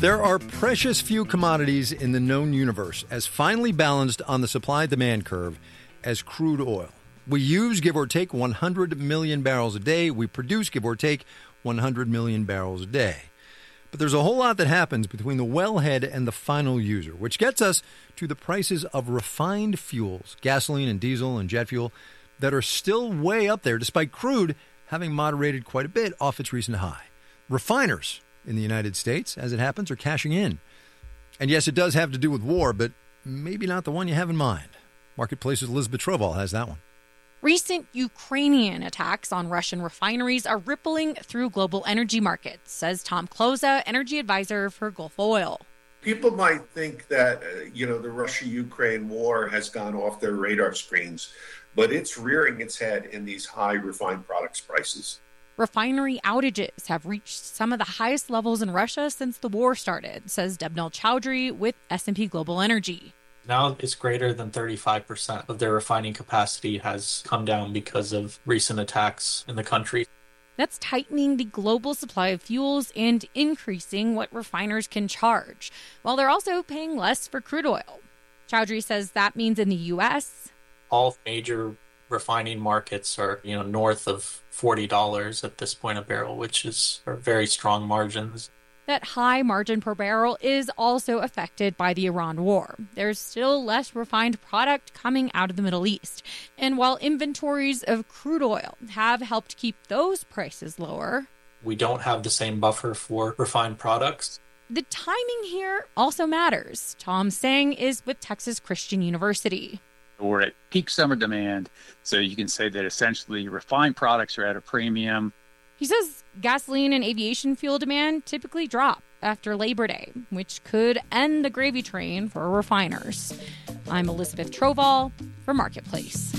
There are precious few commodities in the known universe as finely balanced on the supply-demand curve as crude oil. We use, give or take, 100 million barrels a day. We produce, give or take, 100 million barrels a day. But there's a whole lot that happens between the wellhead and the final user, which gets us to the prices of refined fuels, gasoline and diesel and jet fuel, that are still way up there despite crude having moderated quite a bit off its recent high. Refiners in the United States, as it happens, are cashing in. And yes, it does have to do with war, but maybe not the one you have in mind. Marketplace's Elizabeth Troval has that one. Recent Ukrainian attacks on Russian refineries are rippling through global energy markets, says Tom Kloza, energy advisor for Gulf Oil. People might think that, the Russia-Ukraine war has gone off their radar screens, but it's rearing its head in these high refined products prices. Refinery outages have reached some of the highest levels in Russia since the war started, says Debnel Chowdhury with S&P Global Energy. Now it's greater than 35% of their refining capacity has come down because of recent attacks in the country. That's tightening the global supply of fuels and increasing what refiners can charge, while they're also paying less for crude oil. Chowdhury says that means in the U.S., all major refining markets are, north of $40 at this point a barrel, which are very strong margins. That high margin per barrel is also affected by the Iran war. There's still less refined product coming out of the Middle East. And while inventories of crude oil have helped keep those prices lower, we don't have the same buffer for refined products. The timing here also matters. Tom Sang is with Texas Christian University. We're at peak summer demand, so you can say that essentially refined products are at a premium. He says gasoline and aviation fuel demand typically drop after Labor Day, which could end the gravy train for refiners. I'm Elizabeth Troval for Marketplace.